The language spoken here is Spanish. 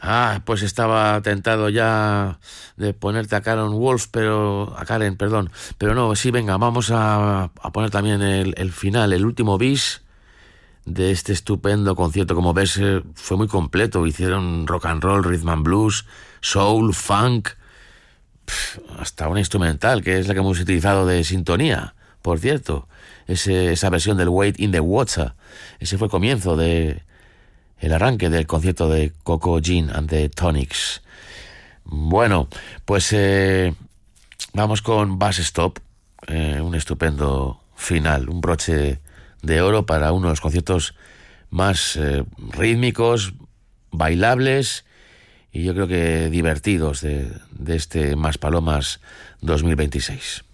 Pues estaba tentado ya de ponerte a Karen, perdón. Pero no, sí, venga, vamos a poner también el final, el último bis de este estupendo concierto. Como ves, fue muy completo. Hicieron rock and roll, rhythm and blues, soul, funk, hasta una instrumental, que es la que hemos utilizado de sintonía, por cierto. Esa versión del Wade in the Water. Ese fue el comienzo el arranque del concierto de Coco Jean and the Tonics. Bueno, pues vamos con Bus Stop, un estupendo final, un broche de oro para uno de los conciertos más rítmicos, bailables y yo creo que divertidos de este Maspalomas 2026.